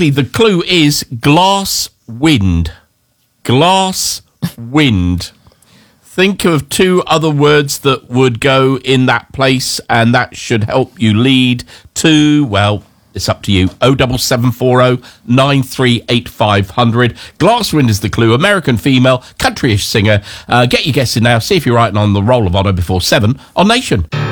basically, the clue is glass wind. Glass wind. Think of two other words that would go in that place, and that should help you lead to, well, it's up to you. 07740 938 500. Glasswind is the clue. American female, countryish singer. Get your guess in now. See if you're right on the roll of honour before 7 on Nation.